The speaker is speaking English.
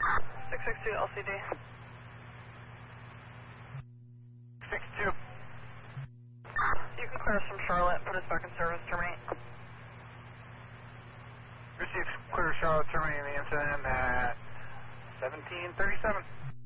662 LCD. 62. You can clear us from Charlotte, put us back in service, terminate. Received clear Charlotte, terminating the incident at 17:37.